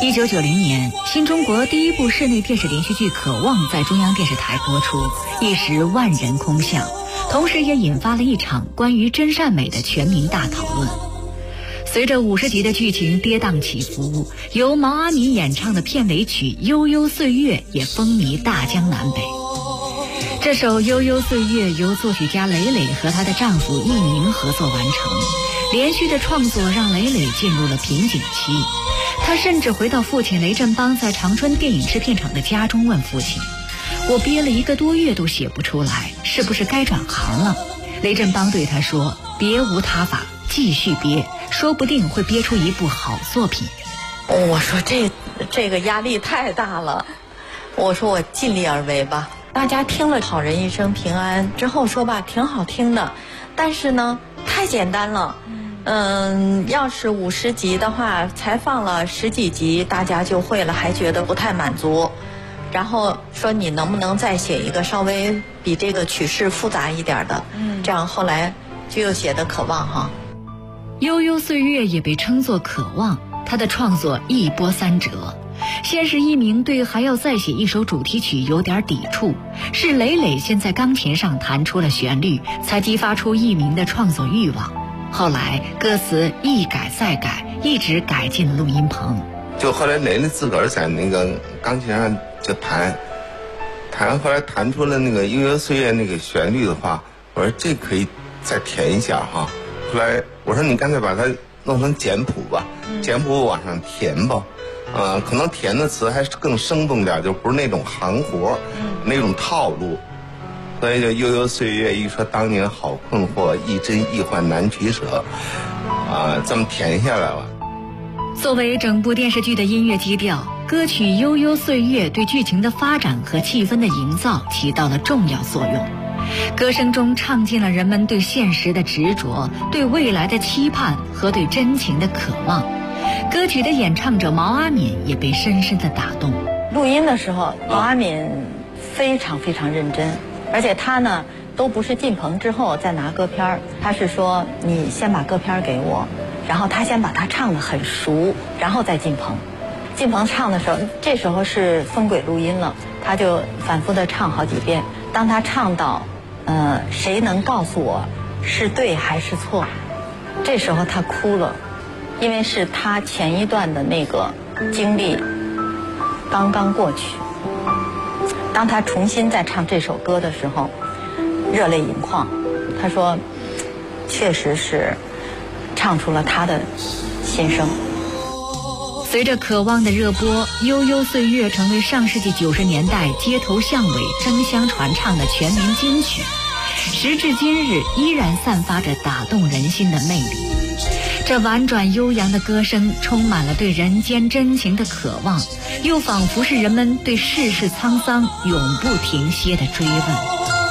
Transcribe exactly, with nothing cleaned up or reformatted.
一九九零年，新中国第一部室内电视连续剧《渴望》在中央电视台播出，一时万人空巷，同时也引发了一场关于真善美的全民大讨论。随着五十集的剧情跌宕起伏，由毛阿敏演唱的片尾曲《悠悠岁月》也风靡大江南北。这首《悠悠岁月》由作曲家蕾蕾和她的丈夫佚名合作完成，连续的创作让蕾蕾进入了瓶颈期。她甚至回到父亲雷振邦在长春电影制片厂的家中，问父亲：我憋了一个多月都写不出来，是不是该转行了？雷振邦对他说：别无他法，继续憋，说不定会憋出一部好作品。 我说这这个压力太大了，我说我尽力而为吧。大家听了《好人一生平安》之后说吧，挺好听的，但是呢太简单了。嗯，要是五十集的话，才放了十几集，大家就会了，还觉得不太满足。然后说你能不能再写一个稍微比这个曲式复杂一点的？嗯，这样后来就又写的《渴望》哈。 悠悠岁月也被称作渴望，他的创作一波三折。先是佚名对还要再写一首主题曲有点抵触，是蕾蕾先在钢琴上弹出了旋律，才激发出佚名的创作欲望。后来歌词一改再改，一直改进录音棚。 就后来蕾蕾自个儿在那个钢琴上就弹，弹后来弹出了那个悠悠岁月那个旋律的话，我说这可以再填一下哈。后来我说你干脆把它弄成简谱吧，简谱往上填吧。呃，可能填的词还是更生动点，就不是那种行活，嗯、那种套路。所以就悠悠岁月一说当年好困惑，亦真亦幻难取舍，啊、呃，这么填下来了。 作为整部电视剧的音乐基调，歌曲《悠悠岁月》对剧情的发展和气氛的营造起到了重要作用。歌声中唱尽了人们对现实的执着，对未来的期盼和对真情的渴望。歌曲的演唱者毛阿敏也被深深的打动。 录音的时候，毛阿敏非常非常认真，而且他呢都不是进棚之后再拿歌片，他是说你先把歌片给我，然后他先把它唱得很熟，然后再进棚。进棚唱的时候，这时候是分轨录音了，他就反复的唱好几遍。当他唱到呃谁能告诉我是对还是错，这时候他哭了，因为是他前一段的那个经历刚刚过去。当他重新再唱这首歌的时候，热泪盈眶。他说确实是唱出了他的心声。 随着渴望的热播，悠悠岁月成为上世纪九十年代街头巷尾争相传唱的全民金曲，时至今日依然散发着打动人心的魅力。这婉转悠扬的歌声充满了对人间真情的渴望，又仿佛是人们对世事沧桑永不停歇的追问。